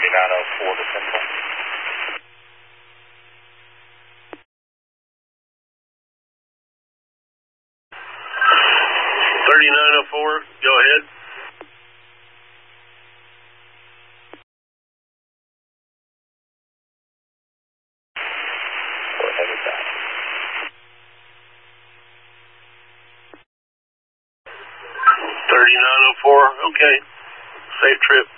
3904 to Central. 3904, go ahead. Go ahead with that. 3904, okay. Safe trip.